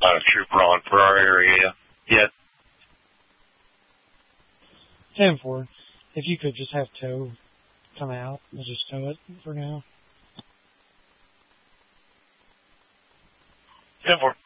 not a trooper on for our area yet. 10-4. If you could just have tow come out, we'll just tow it for now. 10-4.